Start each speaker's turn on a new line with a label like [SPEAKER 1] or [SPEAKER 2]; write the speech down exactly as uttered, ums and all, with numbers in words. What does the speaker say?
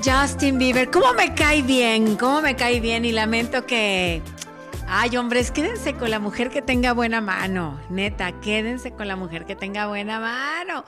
[SPEAKER 1] Justin Bieber, ¿cómo me cae bien? ¿Cómo me cae bien? Y lamento que... Ay, hombres, quédense con la mujer que tenga buena mano. Neta, quédense con la mujer que tenga buena mano.